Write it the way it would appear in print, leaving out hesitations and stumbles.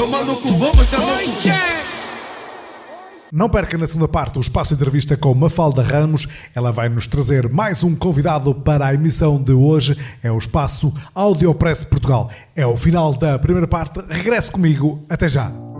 Tô maluco, vou muito louco. Não perca na segunda parte o espaço de entrevista com Mafalda Ramos. Ela vai nos trazer mais um convidado para a emissão de hoje. É o espaço Audiopress Portugal. É o final da primeira parte. Regresse comigo. Até já.